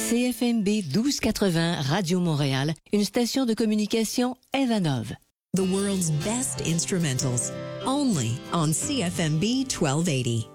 CFMB 1280 Radio Montréal, une station de communication Evanov. The world's best instrumentals, only on CFMB 1280.